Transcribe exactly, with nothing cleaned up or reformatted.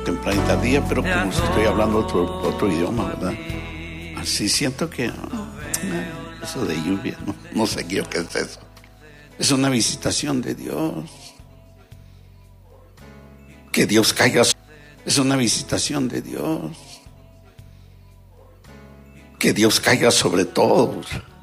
temprana y tardía, pero como si estoy hablando otro, otro idioma, ¿verdad? Así siento que ah, eso de lluvia, no, no sé yo qué es eso. Es una visitación de Dios. Que Dios caiga. Es una visitación de Dios. Que Dios caiga sobre todos.